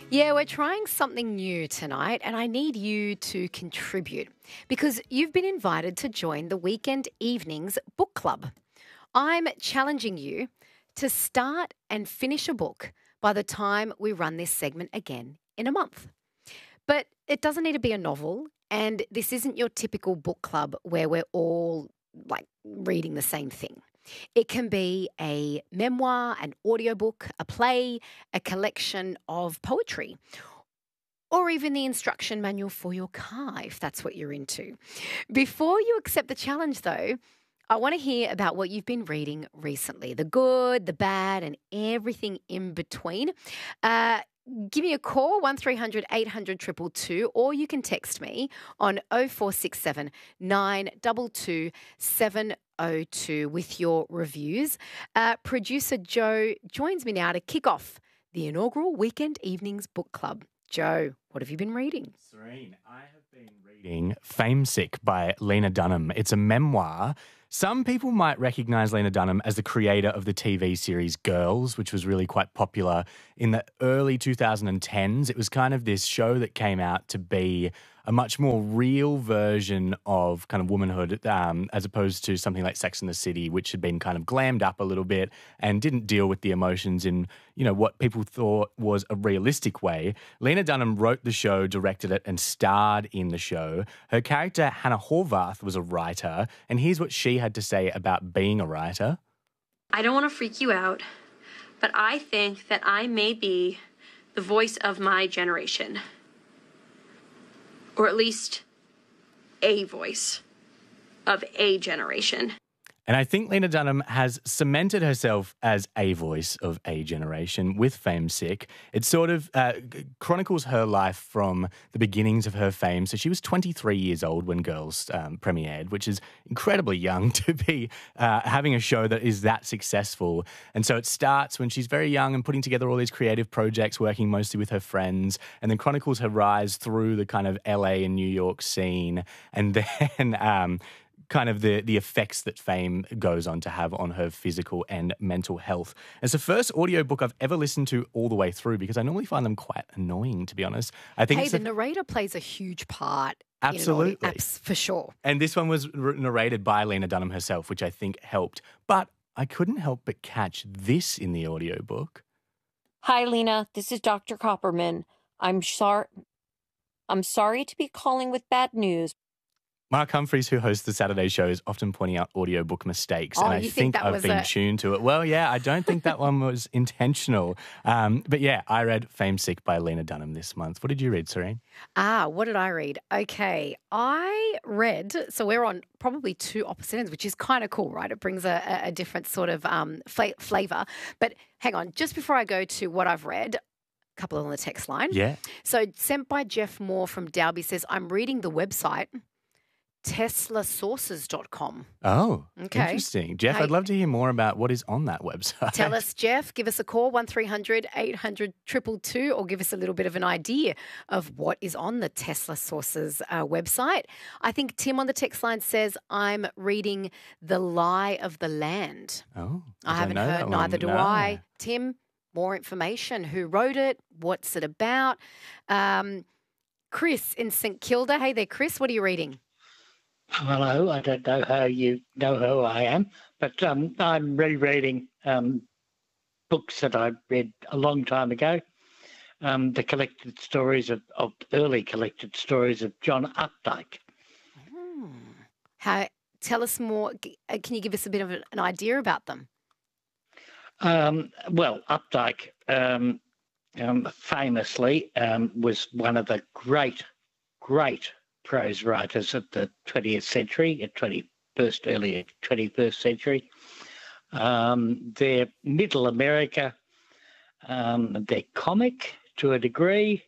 Yeah, we're trying something new tonight, and I need you to contribute because you've been invited to join the Weekend Evenings Book Club. I'm challenging you to start and finish a book by the time we run this segment again in a month. But it doesn't need to be a novel, and this isn't your typical book club where we're all reading the same thing. It can be a memoir, an audiobook, a play, a collection of poetry, or even the instruction manual for your car, if that's what you're into. Before you accept the challenge, though, I want to hear about what you've been reading recently, the good, the bad, and everything in between. Give me a call, 1300 800 222, or you can text me on 0467 922 702 with your reviews. Producer Joe joins me now to kick off the inaugural Weekend Evenings Book Club. Joe, what have you been reading? Serene, I have been reading Famesick by Lena Dunham. It's a memoir. Some people might recognise Lena Dunham as the creator of the TV series Girls, which was really quite popular in the early 2010s. It was kind of this show that came out to be a much more real version of kind of womanhood as opposed to something like Sex and the City, which had been kind of glammed up a little bit and didn't deal with the emotions in, what people thought was a realistic way. Lena Dunham wrote the show, directed it, and starred in the show. Her character, Hannah Horvath, was a writer, and here's what she had to say about being a writer. I don't want to freak you out, but I think that I may be the voice of my generation. Or at least a voice of a generation. And I think Lena Dunham has cemented herself as a voice of a generation with Famesick. It sort of chronicles her life from the beginnings of her fame. So she was 23 years old when Girls premiered, which is incredibly young to be having a show that is that successful. And so it starts when she's very young and putting together all these creative projects, working mostly with her friends, and then chronicles her rise through the kind of LA and New York scene. And then kind of the effects that fame goes on to have on her physical and mental health. It's the first audiobook I've ever listened to all the way through because I normally find them quite annoying, to be honest. I think the narrator plays a huge part. Absolutely. For sure. And this one was narrated by Lena Dunham herself, which I think helped. But I couldn't help but catch this in the audiobook. Hi, Lena. This is Dr. Copperman. I'm sorry to be calling with bad news. Mark Humphries, who hosts the Saturday show, is often pointing out audiobook mistakes, and I think I've been tuned to it. Well, yeah, I don't think that one was intentional. But yeah, I read Famesick by Lena Dunham this month. What did you read, Serene? What did I read? Okay, I read, so we're on probably two opposite ends, which is kind of cool, right? It brings a different sort of flavour. But hang on, just before I go to what I've read, a couple on the text line. Yeah. So sent by Jeff Moore from Dalby says, I'm reading the website teslasources.com. Oh, okay. Interesting. Jeff, I'd love to hear more about what is on that website. Tell us, Jeff. Give us a call, 1300 800 222, or give us a little bit of an idea of what is on the Tesla Sources website. I think Tim on the text line says, I'm reading The Lie of the Land. Oh, I haven't heard, neither do I. Tim, more information. Who wrote it? What's it about? Chris in St Kilda. Hey there, Chris. What are you reading? Hello, I don't know how you know who I am, but I'm rereading books that I read a long time ago. The collected stories of early collected stories of John Updike. Tell us more. Can you give us a bit of an idea about them? Well, Updike famously was one of the great prose writers of the 20th century, early 21st century. They're middle America. They're comic to a degree.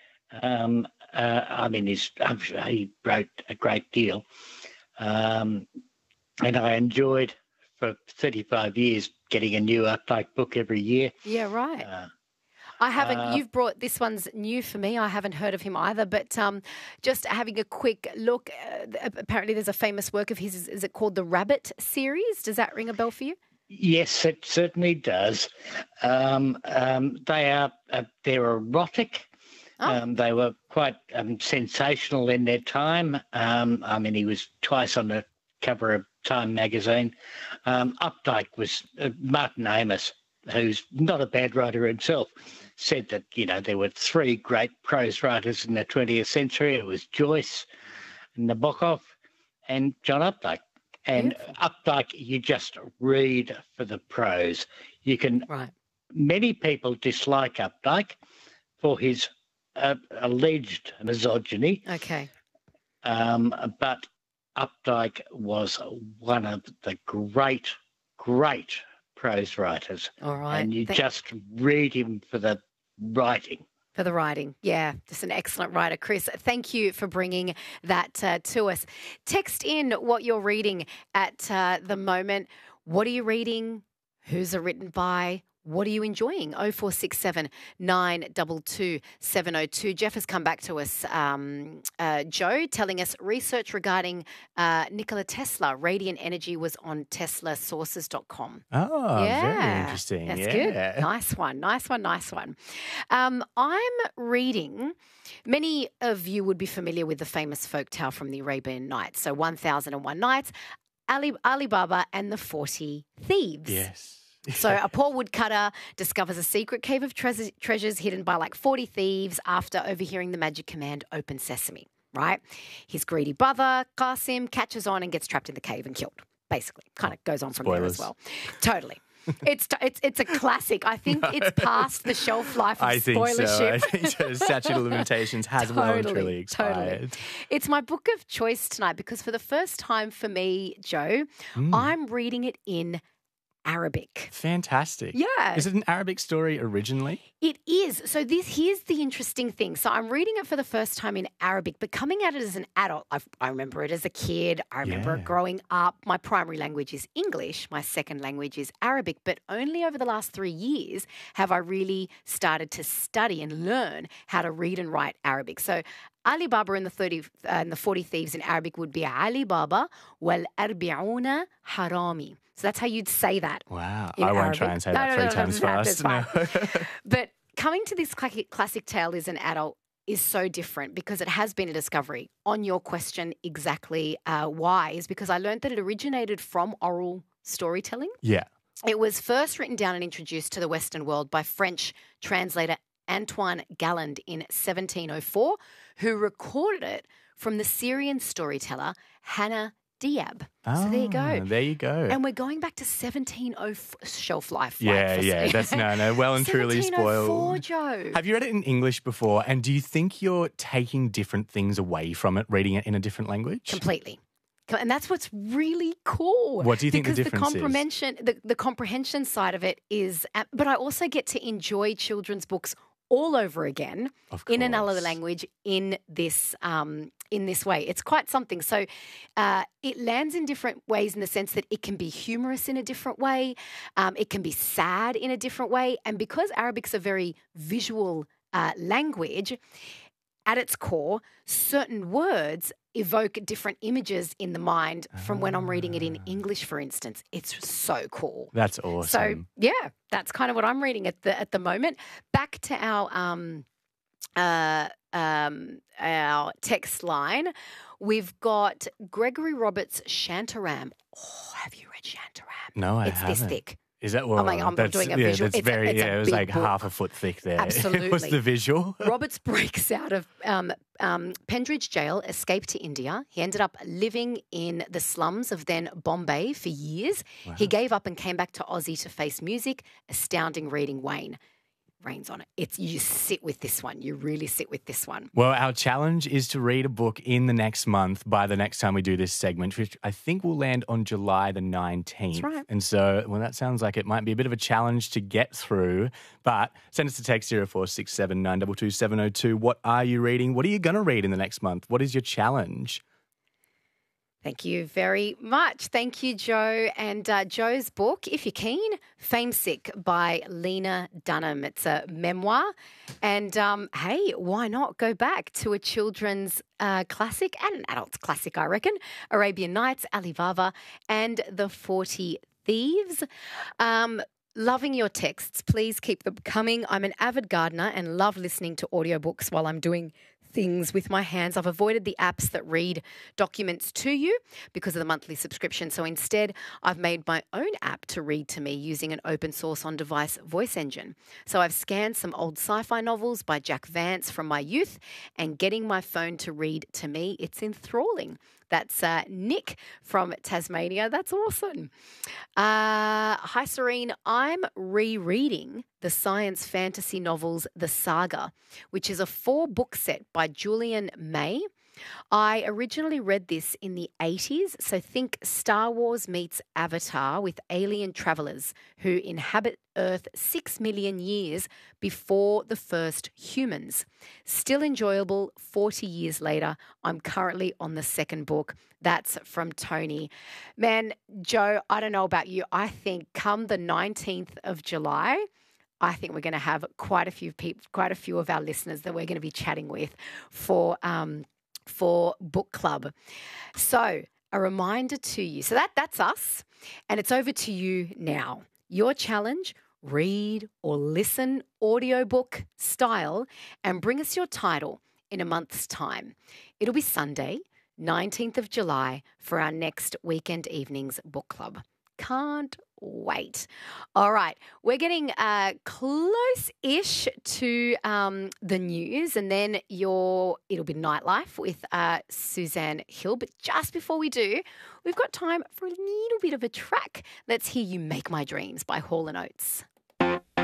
He wrote a great deal. And I enjoyed for 35 years getting a new Updike book every year. Yeah, right. I haven't. You've brought this one's new for me. I haven't heard of him either. But just having a quick look, apparently there's a famous work of his. Is it called the Rabbit series? Does that ring a bell for you? Yes, it certainly does. They're erotic. Oh. They were quite sensational in their time. He was twice on the cover of Time magazine. Updike was Martin Amis, who's not a bad writer himself, said that, there were three great prose writers in the 20th century. It was Joyce, Nabokov, and John Updike. And Beautiful. Updike, you just read for the prose. You can. Right. Many people dislike Updike for his alleged misogyny, Okay. but Updike was one of the great prose writers. All right. And you just read him for the writing. For the writing. Yeah, just an excellent writer. Chris, thank you for bringing that to us. Text in what you're reading at the moment. What are you reading? Who's it written by? What are you enjoying? 0467 922 702. Jeff has come back to us, Joe, telling us research regarding Nikola Tesla. Radiant energy was on teslasources.com. Oh, very interesting. That's yeah. good. Nice one. I'm reading, many of you would be familiar with the famous folktale from the Arabian Nights. So 1001 Nights, Ali Baba and the 40 Thieves. Yes. So a poor woodcutter discovers a secret cave of treasures hidden by like 40 thieves after overhearing the magic command, open sesame, right? His greedy brother, Qasim, catches on and gets trapped in the cave and killed, basically. Kind of goes on from there as well. Totally. It's a classic. I think it's past the shelf life of spoiler ship. I think so. Statute of limitations has well and truly expired. Totally. It's my book of choice tonight because for the first time for me, Joe, I'm reading it in Arabic. Fantastic. Yeah. Is it an Arabic story originally? It is. So here's the interesting thing. So I'm reading it for the first time in Arabic, but coming at it as an adult, I remember it as a kid. I remember it growing up. My primary language is English. My second language is Arabic. But only over the last 3 years have I really started to study and learn how to read and write Arabic. So Ali Baba and the 40 Thieves in Arabic would be Ali Baba wal Arbi'una Harami. So that's how you'd say that. Wow. In I won't Arabic. try and say that three times fast. That's fine. But coming to this classic tale as an adult is so different because it has been a discovery. On your question exactly why is because I learned that it originated from oral storytelling. Yeah. It was first written down and introduced to the Western world by French translator Antoine Galland in 1704, who recorded it from the Syrian storyteller Hannah Diab. So there you go. There you go. And we're going back to 1704 shelf life. Yeah. That's well and truly 1704, spoiled. Joe. Have you read it in English before? And do you think you're taking different things away from it, reading it in a different language? Completely. And that's what's really cool. What do you think the difference is? The comprehension side of it is, but I also get to enjoy children's books all over again in another language in this way. It's quite something. So it lands in different ways in the sense that it can be humorous in a different way. It can be sad in a different way. And because Arabic's a very visual language, at its core, certain words evoke different images in the mind from when I'm reading it in English, for instance. It's so cool. That's awesome. So, yeah, that's kind of what I'm reading at the moment. Back to our text line. We've got Gregory Roberts' Shantaram. Oh, have you read Shantaram? No, I haven't. haven't. It's this thick. Is that I'm doing a visual. That's it was like book. half a foot thick there. Absolutely. It was the visual. Roberts breaks out of Pendridge jail, escaped to India. He ended up living in the slums of then Bombay for years. Wow. He gave up and came back to Aussie to face music. Astounding reading, Wayne. Rains on it. You sit with this one. You really sit with this one. Well, our challenge is to read a book in the next month by the next time we do this segment, which I think will land on July the 19th. That's right. And so, that sounds like it might be a bit of a challenge to get through. But send us a text 0467 922 702. What are you reading? What are you going to read in the next month? What is your challenge? Thank you very much. Thank you, Joe. And Joe's book, if you're keen, Famesick by Lena Dunham. It's a memoir. And hey, why not go back to a children's classic and an adult's classic, I reckon. Arabian Nights, Ali Baba and the 40 Thieves. loving your texts. Please keep them coming. I'm an avid gardener and love listening to audiobooks while I'm doing things with my hands. I've avoided the apps that read documents to you because of the monthly subscription. So instead, I've made my own app to read to me using an open source on-device voice engine. So I've scanned some old sci-fi novels by Jack Vance from my youth and getting my phone to read to me. It's enthralling. That's Nick from Tasmania. That's awesome. Hi, Serene. I'm rereading the science fantasy novels The Saga, which is a 4-book set by Julian May. I originally read this in the 80s, so think Star Wars meets Avatar with alien travelers who inhabit Earth 6 million years before the first humans. Still enjoyable 40 years later. I'm currently on the 2nd book. That's from Tony. Man, Joe, I don't know about you. I think come the 19th of July, I think we're going to have quite a few of our listeners that we're going to be chatting with for book club. So a reminder to you. So that's us, and it's over to you now. Your challenge, read or listen audiobook style and bring us your title in a month's time. It'll be Sunday, 19th of July for our next Weekend Evenings book club. Can't wait. All right, we're getting close-ish to the news, and then it'll be Nightlife with Suzanne Hill. But just before we do, we've got time for a little bit of a track. Let's hear You Make My Dreams by Hall & Oates.